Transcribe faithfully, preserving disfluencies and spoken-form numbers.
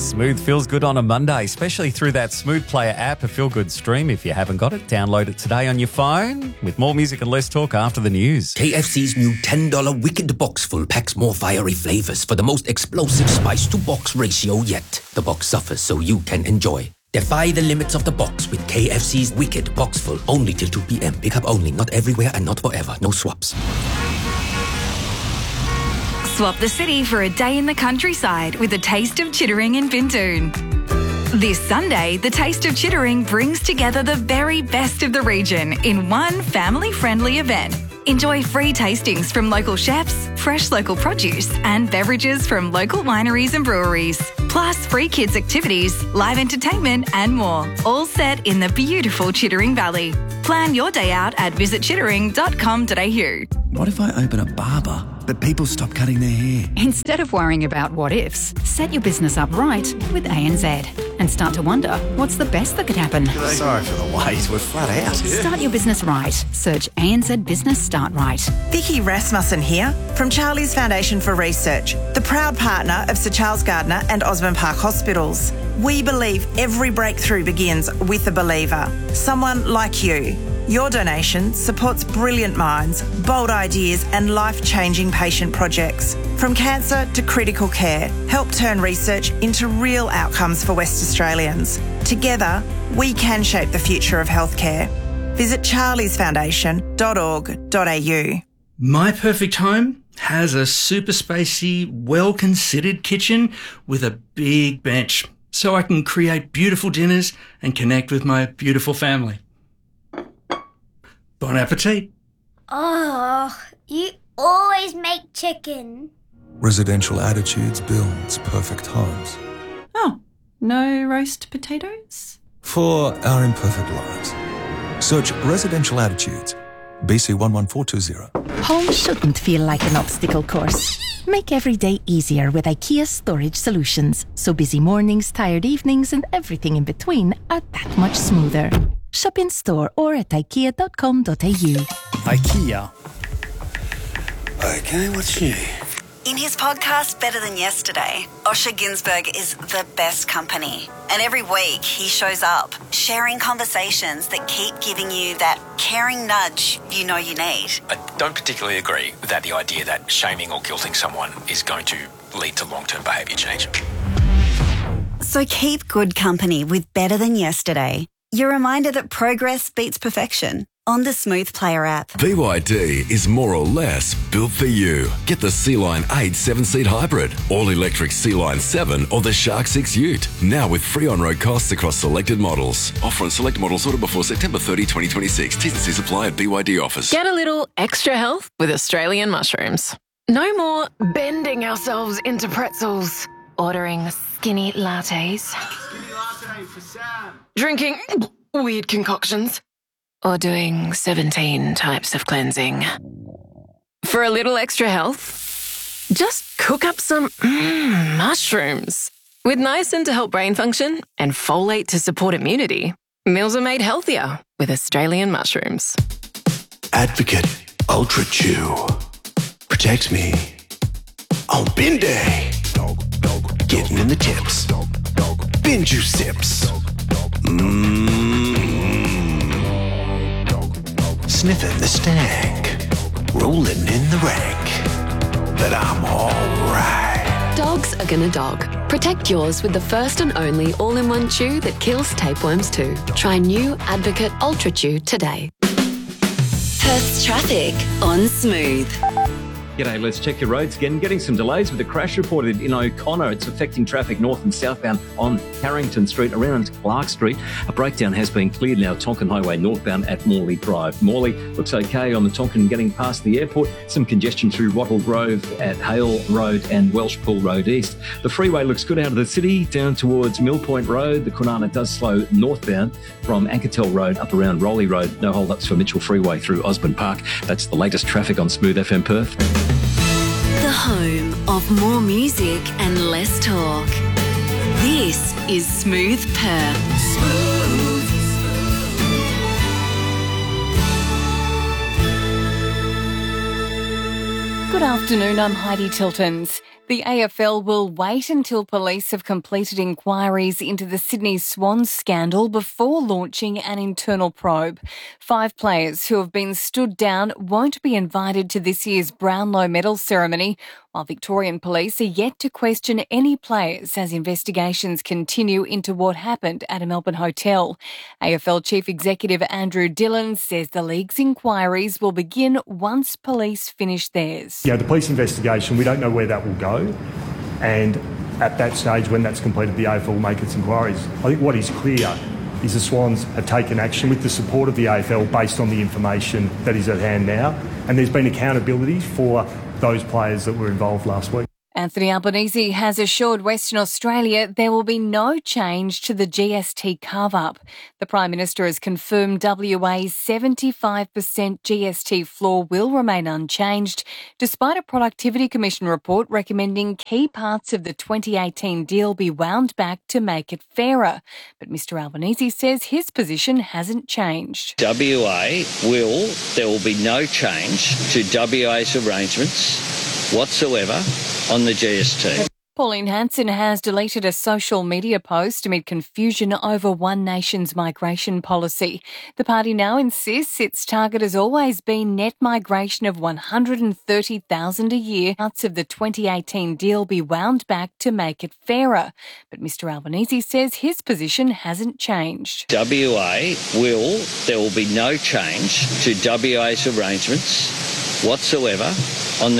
Smooth feels good on a Monday, especially through that Smooth Player app, a feel-good stream. If you haven't got it, download it today on your phone. With more music and less talk after the news. K F C's new ten dollar Wicked Box Full packs more fiery flavours for the most explosive spice-to-box ratio yet. The box suffers so you can enjoy. Defy the limits of the box with K F C's Wicked Box Full. Only till two p.m. Pick up only, not everywhere and not forever. No swaps. Swap the city for a day in the countryside with a taste of Chittering in Bintoon. This Sunday, the Taste of Chittering brings together the very best of the region in one family-friendly event. Enjoy free tastings from local chefs, fresh local produce and beverages from local wineries and breweries. Plus free kids activities, live entertainment and more. All set in the beautiful Chittering Valley. Plan your day out at visit chittering dot com dot a u. What if I open a barber, but people stop cutting their hair? Instead of worrying about what ifs, set your business up right with A N Z and start to wonder what's the best that could happen. Sorry for the wait, we're flat out. Start your business right. Search A N Z Business Start Right. Vicky Rasmussen here from Charlie's Foundation for Research, the proud partner of Sir Charles Gardner and Osborne Park Hospitals. We believe every breakthrough begins with a believer, someone like you. Your donation supports brilliant minds, bold ideas and life-changing patient projects. From cancer to critical care, help turn research into real outcomes for West Australians. Together, we can shape the future of healthcare. Visit charlies foundation dot org dot a u. My perfect home has a super spacey, well-considered kitchen with a big bench, so I can create beautiful dinners and connect with my beautiful family. Bon appetit. Oh, you always make chicken. Residential Attitudes builds perfect homes. Oh, no roast potatoes? For our imperfect lives. Search Residential Attitudes, B C one one four two zero. Home shouldn't feel like an obstacle course. Make every day easier with IKEA Storage Solutions, so busy mornings, tired evenings and everything in between are that much smoother. Shop in store or at ikea dot com dot a u. IKEA. Okay, what's new? In his podcast, Better Than Yesterday, Osher Ginsberg is the best company. And every week he shows up, sharing conversations that keep giving you that caring nudge you know you need. I don't particularly agree with that, the idea that shaming or guilting someone is going to lead to long-term behaviour change. So keep good company with Better Than Yesterday. Your reminder that progress beats perfection on the Smooth Player app. B Y D is more or less built for you. Get the Sea-Line eight seven-seat hybrid, all-electric Sea-Line seven or the Shark six Ute. Now with free on-road costs across selected models. Offer on select models ordered before September thirtieth, twenty twenty-six. T's and C's apply at B Y D office. Get a little extra health with Australian mushrooms. No more bending ourselves into pretzels. Ordering skinny lattes. Skinny latte for Sam. Drinking weird concoctions. Or doing seventeen types of cleansing. For a little extra health, just cook up some mm, mushrooms. With niacin to help brain function and folate to support immunity, meals are made healthier with Australian mushrooms. Advocate Ultra Chew protects me on bin day. Getting in the tips. Bin juice sips. Mmm. Sniffing the stank, rolling in the rank, but I'm alright. Dogs are gonna dog. Protect yours with the first and only all-in-one chew that kills tapeworms too. Try new Advocate Ultra Chew today. Perth's traffic on Smooth. G'day, let's check your roads again. Getting some delays with a crash reported in O'Connor. It's affecting traffic north and southbound on Carrington Street around Clark Street. A breakdown has been cleared now. Tonkin Highway northbound at Morley Drive. Morley looks okay on the Tonkin getting past the airport. Some congestion through Wattle Grove at Hale Road and Welshpool Road East. The freeway looks good out of the city down towards Mill Point Road. The Kwinana does slow northbound from Ankertel Road up around Rowley Road. No hold-ups for Mitchell Freeway through Osborne Park. That's the latest traffic on Smooth F M Perth. The home of more music and less talk. This is Smooth Perth. Smooth. Good afternoon, I'm Heidi Tiltons. The A F L will wait until police have completed inquiries into the Sydney Swans scandal before launching an internal probe. Five players who have been stood down won't be invited to this year's Brownlow medal ceremony, while Victorian police are yet to question any players as investigations continue into what happened at a Melbourne hotel. A F L Chief Executive Andrew Dillon says the league's inquiries will begin once police finish theirs. Yeah, the police investigation, we don't know where that will go. And at that stage, when that's completed, the A F L will make its inquiries. I think what is clear is the Swans have taken action with the support of the A F L based on the information that is at hand now. And there's been accountability for those players that were involved last week. Anthony Albanese has assured Western Australia there will be no change to the G S T carve-up. The Prime Minister has confirmed W A's seventy-five percent G S T floor will remain unchanged, despite a Productivity Commission report recommending key parts of the twenty eighteen deal be wound back to make it fairer. But Mr Albanese says his position hasn't changed. W A will, there will be no change to W A's arrangements whatsoever on the G S T. Pauline Hanson has deleted a social media post amid confusion over One Nation's migration policy. The party now insists its target has always been net migration of one hundred thirty thousand a year. Parts of the twenty eighteen deal be wound back to make it fairer. But Mr Albanese says his position hasn't changed. W A will, there will be no change to W A's arrangements whatsoever on the